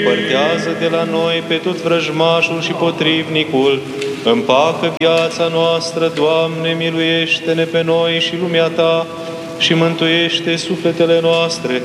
Îndepărtează de la noi pe tot vrăjmașul și potrivnicul. Împacă viața noastră, Doamne, miluiește-ne pe noi și lumea Ta și mântuiește sufletele noastre.